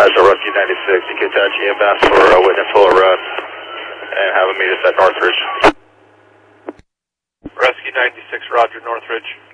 National Rescue 96, you can attach EMS for witness full arrest and have him meet us at Northridge. Rescue 96, Roger, Northridge.